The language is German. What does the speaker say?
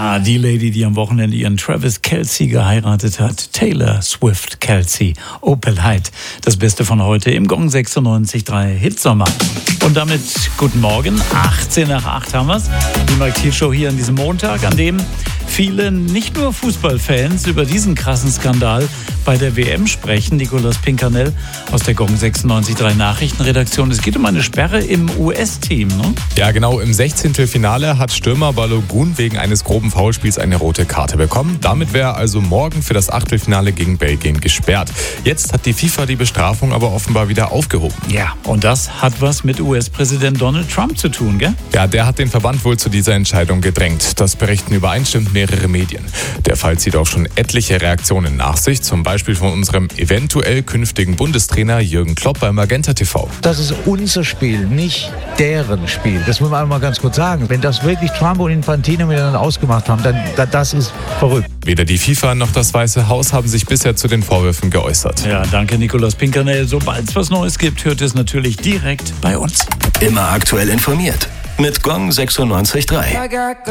Ja, die Lady, die am Wochenende ihren Travis Kelce geheiratet hat. Taylor Swift Kelce. Opel Hyde. Das Beste von heute im Gong 96.3 Hitsommer. Und damit guten Morgen. 18 nach 8 haben wir's. Die Mike Thiel Show hier an diesem Montag, an dem viele, nicht nur Fußballfans, über diesen krassen Skandal bei der WM sprechen. Nicolas Pinckanell aus der Gong 96.3 Nachrichtenredaktion. Es geht um eine Sperre im US-Team, ne? Ja, genau. Im 16. Finale hat Stürmer Balogun wegen eines groben Foulspiels eine rote Karte bekommen. Damit wäre er also morgen für das Achtelfinale gegen Belgien gesperrt. Jetzt hat die FIFA die Bestrafung aber offenbar wieder aufgehoben. Ja, und das hat was mit US-Präsident Donald Trump zu tun, gell? Ja, der hat den Verband wohl zu dieser Entscheidung gedrängt. Das berichten übereinstimmend mehrere Medien. Der Fall zieht auch schon etliche Reaktionen nach sich, zum Beispiel von unserem eventuell künftigen Bundestrainer Jürgen Klopp bei Magenta TV. Das ist unser Spiel, nicht deren Spiel. Das muss man einmal ganz kurz sagen. Wenn das wirklich Trump und Infantino miteinander ausgemacht haben, dann das ist verrückt. Weder die FIFA noch das Weiße Haus haben sich bisher zu den Vorwürfen geäußert. Ja, danke Nicolas Pinckanell. Sobald es was Neues gibt, hört es natürlich direkt bei uns. Immer aktuell informiert mit Gong 96.3.